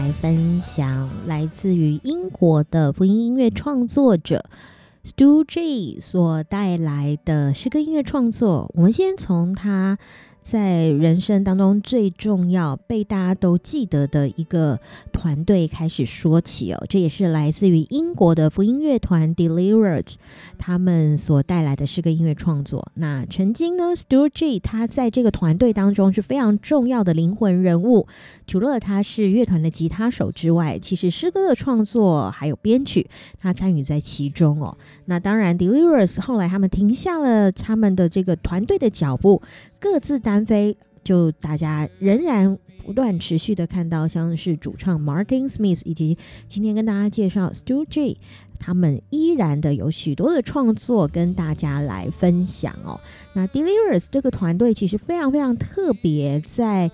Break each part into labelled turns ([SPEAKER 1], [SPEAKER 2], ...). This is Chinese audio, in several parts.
[SPEAKER 1] 来分享来自于英国的福音音乐创作者 Stu J 所带来的诗歌音乐创作。我们先从他在人生当中最重要被大家都记得的一个团队开始说起哦，这也是来自于英国的福音乐团 Deliverers 他们所带来的诗歌音乐创作。那曾经呢 Stu J 他在这个团队当中是非常重要的灵魂人物，除了他是乐团的吉他手之外，其实诗歌的创作还有编曲他参与在其中哦。那当然 Deliverers 后来他们停下了他们的这个团队的脚步，各自单飞，就大家仍然不断持续的看到像是主唱 Martin Smith 以及今天跟大家介绍 Stu J 他们依然的有许多的创作跟大家来分享哦。那 Deliverers 这个团队其实非常非常特别，在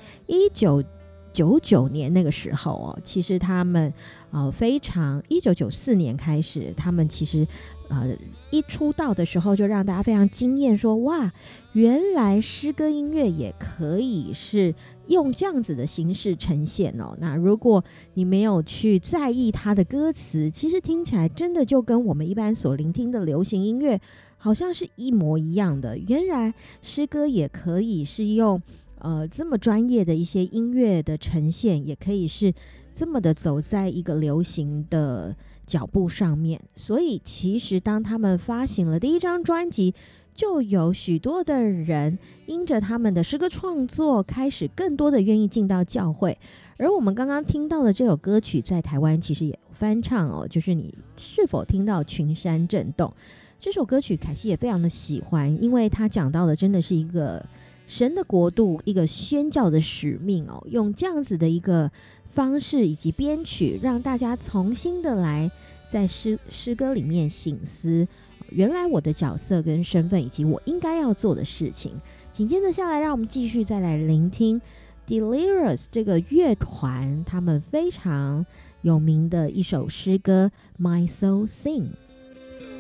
[SPEAKER 1] 1999年那个时候哦，其实他们非常1994年开始，他们其实一出道的时候就让大家非常惊艳，说哇，原来诗歌音乐也可以是用这样子的形式呈现哦。那如果你没有去在意它的歌词，其实听起来真的就跟我们一般所聆听的流行音乐好像是一模一样的。原来诗歌也可以是用这么专业的一些音乐的呈现，也可以是这么的走在一个流行的脚步上面。所以其实当他们发行了第一张专辑，就有许多的人因着他们的诗歌创作开始更多的愿意进到教会。而我们刚刚听到的这首歌曲在台湾其实也有翻唱哦，就是你是否听到群山震动这首歌曲，凯西也非常的喜欢，因为他讲到的真的是一个神的国度，一个宣教的使命哦，用这样子的一个方式以及编曲，让大家重新的来在诗歌里面省思原来我的角色跟身份以及我应该要做的事情。紧接着下来，让我们继续再来聆听 Deliverers 这个乐团他们非常有名的一首诗歌 My Soul Sing。